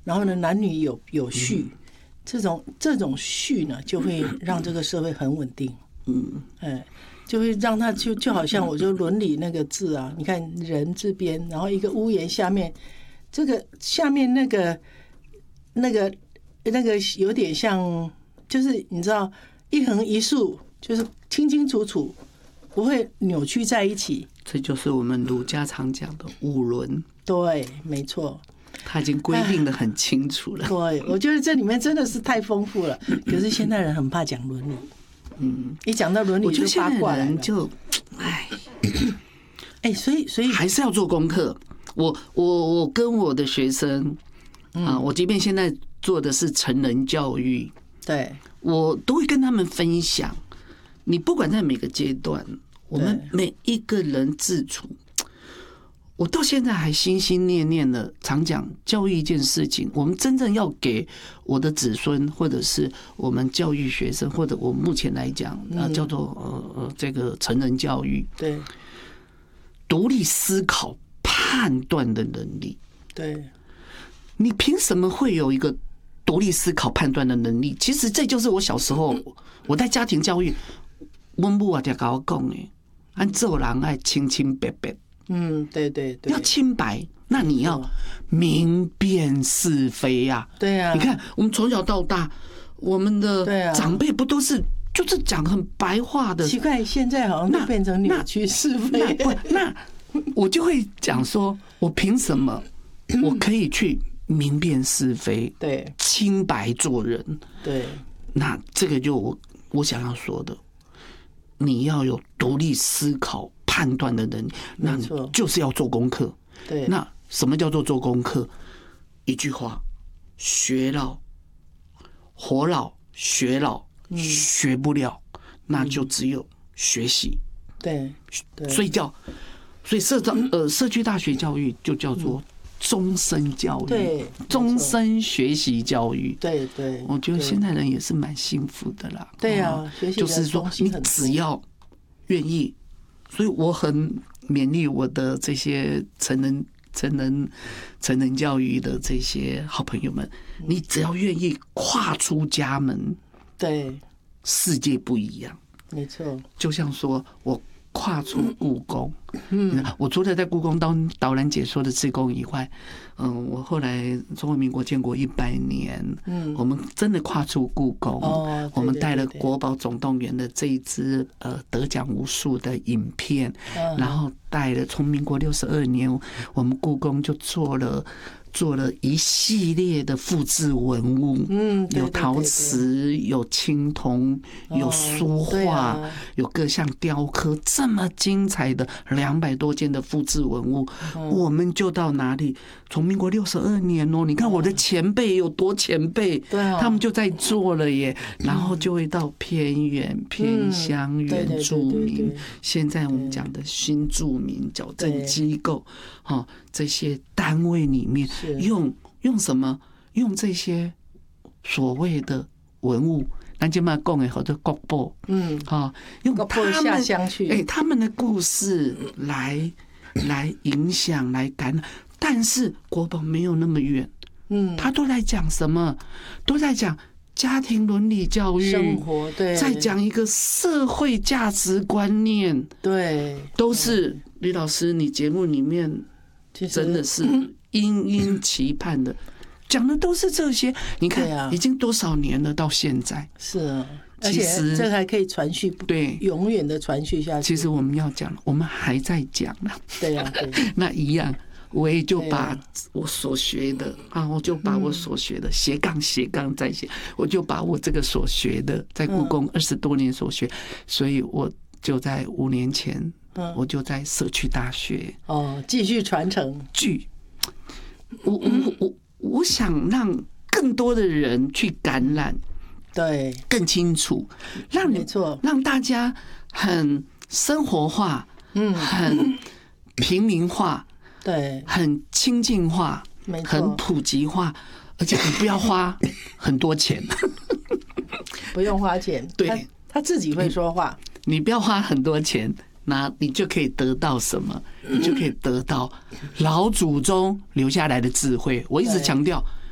然后呢男女有序，这种序呢，就会让这个社会很稳定。就会让他就好像我说伦理那个字啊，你看人这边，然后一个屋檐下面，这个下面那个有点像，就是你知道一横一竖，就是清清楚楚，不会扭曲在一起。 这就是我们儒家常讲的五伦。对， 没错。 他已经规定的很清楚了。 对，我觉得这里面真的是太丰富了。可是现代人很怕讲伦理。一讲到伦理就八卦了， 就所以还是要做功课。我跟我的学生我即便现在做的是成人教育， 对， 我都会跟他们分享。你不管在每个阶段，我们每一个人自处。我到现在还心心念念的常讲教育一件事情，我们真正要给我的子孙，或者是我们教育学生，或者我目前来讲叫做这个成人教育， 对， 独立思考判断的能力。 对， 你凭什么会有一个独立思考判断的能力？其实这就是我小时候我在家庭教育，我母啊就跟我讲的，按做人爱清清白白。 对对对， 要清白，那你要明辨是非呀。 对啊， 你看我们从小到大，我们的长辈不都是就是讲很白话的？ 奇怪，现在好像都变成扭曲是非。 那我就会讲说，我凭什么我可以去明辨是非？ 对， 清白做人。 对， 那这个就我想要说的，你要有独立思考判断的能力，那就是要做功课。 对， 那什么叫做做功课？一句话：学老、活老、学老，学不了，那就只有学习。 对， 所以社区大学教育就叫做终身教育， 对， 终身学习教育。 对对， 我觉得现代人也是蛮幸福的啦。 对啊，学习就是说你只要愿意。所以我很勉励我的这些成人教育的这些好朋友们，你只要愿意跨出家门， 对， 世界不一样。 没错， 就像说我跨出故宫，我除了在故宫当导览解说的志工以外，我后来中华民国建国100年，我们真的跨出故宫，我们带了国宝总动员的这一支得奖无数的影片，然后带了从民国62年，我们故宫就做了一系列的复制文物，有陶瓷，有青铜，有书画，有各项雕刻，这么精彩的200多件的复制文物，我们就到哪里？从民国62年哦，你看我的前辈有多前辈，他们就在做了耶，然后就会到偏远、偏乡、原住民，现在我们讲的新住民矫正机构，这些单位里面用什么？用这些所谓的文物，咱今嘛讲的好多国宝，用他们的故事来影响、来感染。但是国宝没有那么远，他都在讲什么？都在讲家庭伦理教育、 生活，对， 在讲一个社会价值观念， 对， 都是吕老师你节目里面真的是殷殷期盼的，讲的都是这些。你看，已经多少年了，到现在是啊，而且这还可以传续，对，永远的传续下去。 其实我们要讲，我们还在讲呢。 对呀， 那一样。我也就把我所学的我就把我所学的斜杠再斜，我就把我这个所学的在故宫20多年所学，所以我就在5年前，我就在社区大学继续传承。 我想让更多的人去感染， 对， 更清楚，让大家很生活化，很平民化。 对， 很亲近化，很普及化，而且你不要花很多钱， 不用花钱，对，他自己会说话。 你不要花很多钱，那你就可以得到什么？你就可以得到老祖宗留下来的智慧。我一直强调，